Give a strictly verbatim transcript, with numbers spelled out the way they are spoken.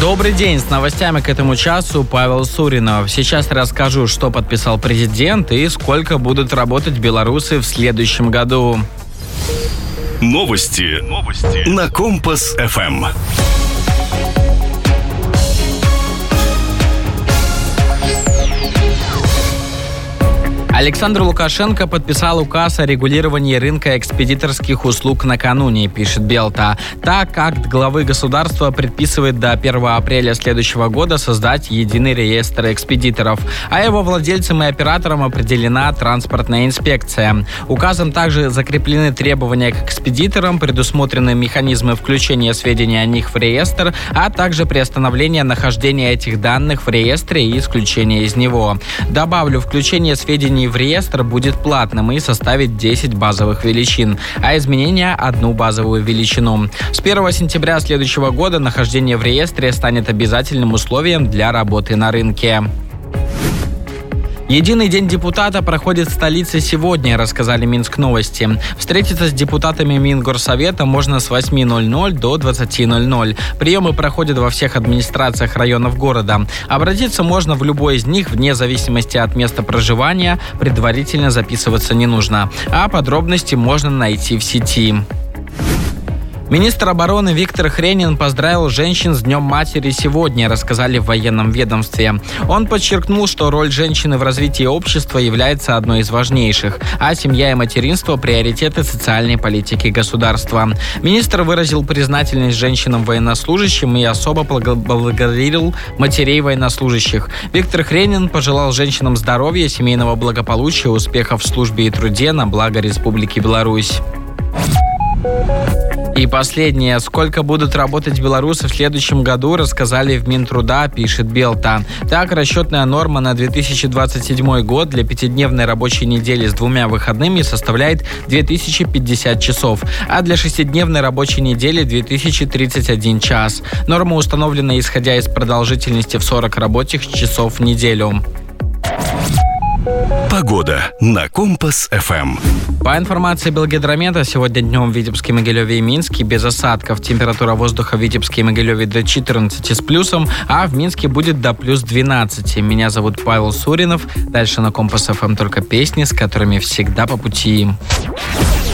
Добрый день, с новостями к этому часу Павел Суринов. Сейчас расскажу, что подписал президент и сколько будут работать белорусы в следующем году. Новости. Новости. На Компас эф эм. Александр Лукашенко подписал указ о регулировании рынка экспедиторских услуг накануне, пишет Белта. Так, акт главы государства предписывает до первого апреля следующего года создать единый реестр экспедиторов, а его владельцам и операторам определена транспортная инспекция. Указом также закреплены требования к экспедиторам, предусмотрены механизмы включения сведений о них в реестр, а также приостановление нахождения этих данных в реестре и исключение из него. Добавлю, включение сведений в реестр будет платным и составит десять базовых величин, а изменения – одну базовую величину. С первого сентября следующего года нахождение в реестре станет обязательным условием для работы на рынке. Единый день депутата проходит в столице сегодня, рассказали Минск Новости. Встретиться с депутатами Мингорсовета можно с восьми ноль-ноль до двадцати ноль-ноль. Приемы проходят во всех администрациях районов города. Обратиться можно в любой из них вне зависимости от места проживания, предварительно записываться не нужно. А подробности можно найти в сети. Министр обороны Виктор Хренин поздравил женщин с Днем матери сегодня, рассказали в военном ведомстве. Он подчеркнул, что роль женщины в развитии общества является одной из важнейших, а семья и материнство – приоритеты социальной политики государства. Министр выразил признательность женщинам-военнослужащим и особо поблагодарил матерей военнослужащих. Виктор Хренин пожелал женщинам здоровья, семейного благополучия, успехов в службе и труде на благо Республики Беларусь. И последнее. Сколько будут работать белорусы в следующем году, рассказали в Минтруда, пишет Белта. Так, расчетная норма на две тысячи двадцать седьмой год для пятидневной рабочей недели с двумя выходными составляет две тысячи пятьдесят часов, а для шестидневной рабочей недели две тысячи тридцать один час. Норма установлена исходя из продолжительности в сорок рабочих часов в неделю. Погода на Компас эф эм. По информации Белгидромета, сегодня днем в Витебске, Могилеве и Минске без осадков. Температура воздуха в Витебске и Могилеве до четырнадцати с плюсом, а в Минске будет до плюс двенадцати. Меня зовут Павел Суринов. Дальше на Компас эф эм только песни, с которыми всегда по пути.